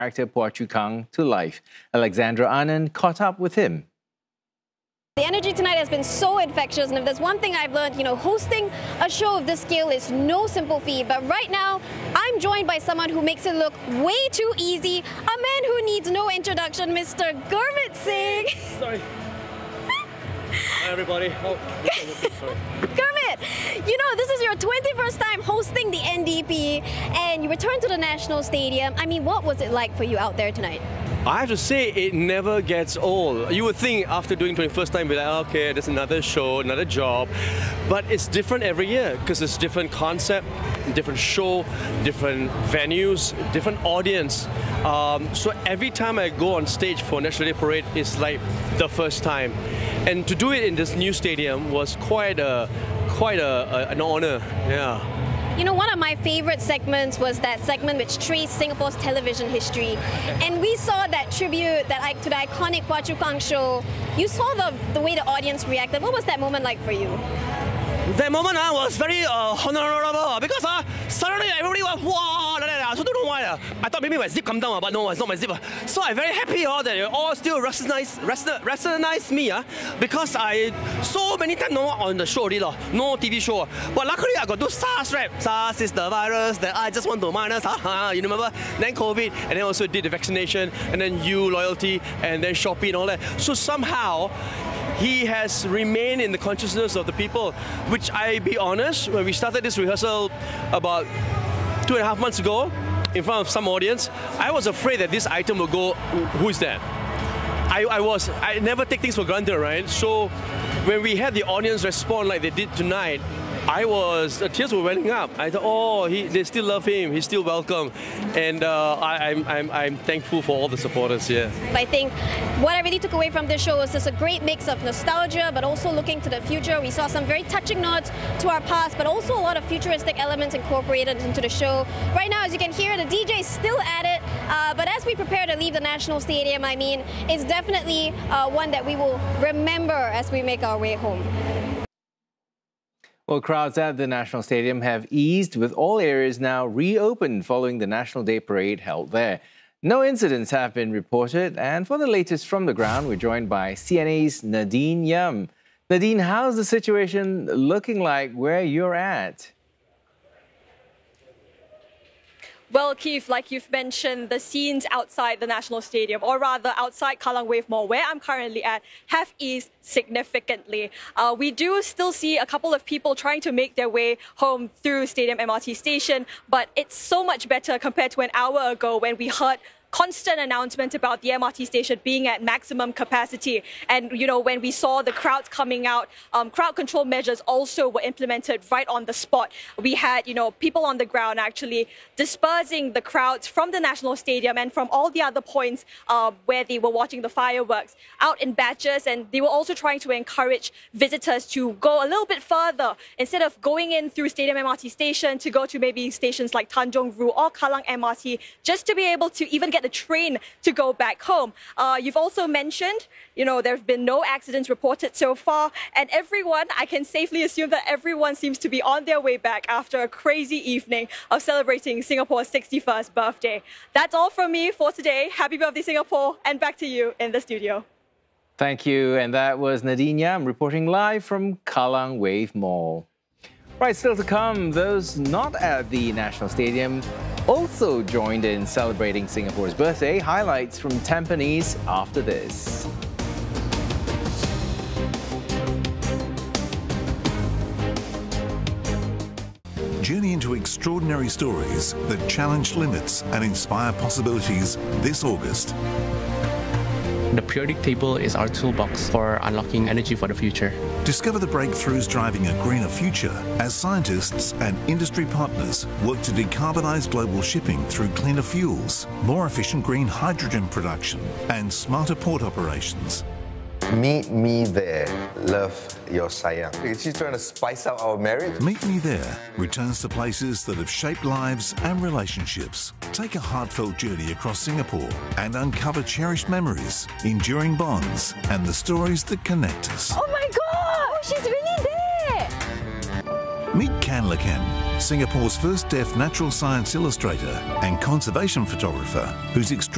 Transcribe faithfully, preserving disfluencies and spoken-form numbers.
character Phua Chu Kang to life. Alexandra Anand caught up with him. The energy tonight has been so infectious, and if there's one thing I've learned, you know, hosting a show of this scale is no simple feat. But right now, I'm joined by someone who makes it look way too easy, a man who needs no introduction, Mister Gurmit Singh. Sorry. Hi everybody. Oh, sorry. Gurmit, you know, this is your twenty-first time hosting the N D P, and you returned to the National Stadium. I mean, what was it like for you out there tonight? I have to say, it never gets old. You would think after doing twenty-first time, be like, okay, there's another show, another job. But it's different every year because it's different concept, different show, different venues, different audience. Um, so every time I go on stage for National Day Parade, it's like the first time. And to do it in this new stadium was quite a, quite a, a, an honor. Yeah. You know, one of my favorite segments was that segment which traced Singapore's television history. And we saw that tribute that to the iconic Phua Chu Kang show. You saw the, the way the audience reacted. What was that moment like for you? That moment uh, was very uh, honorable because uh, suddenly everybody was wow, like that. I also don't know why. Uh, I thought maybe my zip come down, uh, but no, it's not my zip. Uh. So I'm very happy uh, that you all still recognize, recognize me uh, because I so many times no on the show, uh, no T V show. But luckily I got those SARS rap. SARS is the virus that I just want to minus. Uh, you remember? Then COVID, and then also did the vaccination, and then you loyalty, and then Shopee and all that. So somehow he has remained in the consciousness of the people, which I be honest, when we started this rehearsal about two and a half months ago, in front of some audience, I was afraid that this item would go, who is that? I, I was, I never take things for granted, right? So when we had the audience respond like they did tonight, I was, the tears were welling up. I thought, oh, he, they still love him, he's still welcome. And uh, I, I'm, I'm, I'm thankful for all the supporters here. I think what I really took away from this show is there's a great mix of nostalgia, but also looking to the future. We saw some very touching nods to our past, but also a lot of futuristic elements incorporated into the show. Right now, as you can hear, the D J's still at it, uh, but as we prepare to leave the National Stadium, I mean, it's definitely uh, one that we will remember as we make our way home. Well, crowds at the National Stadium have eased, with all areas now reopened following the National Day Parade held there. No incidents have been reported, and for the latest from the ground, we're joined by C N A's Nadine Yam. Nadine, how's the situation looking like where you're at? Well, Keith, like you've mentioned, the scenes outside the National Stadium, or rather outside Kallang Wave Mall, where I'm currently at, have eased significantly. Uh, we do still see a couple of people trying to make their way home through Stadium M R T station, but it's so much better compared to an hour ago when we heard constant announcement about the M R T station being at maximum capacity. And, you know, when we saw the crowds coming out, um, crowd control measures also were implemented right on the spot. We had, you know, people on the ground actually dispersing the crowds from the National Stadium and from all the other points uh, where they were watching the fireworks out in batches. And they were also trying to encourage visitors to go a little bit further. Instead of going in through Stadium M R T station, to go to maybe stations like Tanjong Rhu or Kallang M R T, just to be able to even get the train to go back home. Uh, you've also mentioned, you know, there have been no accidents reported so far, and everyone, I can safely assume that everyone seems to be on their way back after a crazy evening of celebrating Singapore's sixty-first birthday. That's all from me for today. Happy birthday, Singapore, and back to you in the studio. Thank you, and that was Nadine Yam reporting live from Kallang Wave Mall. Right, still to come, those not at the National Stadium also joined in celebrating Singapore's birthday. Highlights from Tampines after this. Journey into extraordinary stories that challenge limits and inspire possibilities this August. The periodic table is our toolbox for unlocking energy for the future. Discover the breakthroughs driving a greener future as scientists and industry partners work to decarbonise global shipping through cleaner fuels, more efficient green hydrogen production and smarter port operations. Meet me there. Love, your sayang. Is she trying to spice up our marriage? Meet Me There returns to places that have shaped lives and relationships. Take a heartfelt journey across Singapore and uncover cherished memories, enduring bonds, and the stories that connect us. Oh my God! She's really there! Meet Kan Lakan, Singapore's first deaf natural science illustrator and conservation photographer, whose extraordinary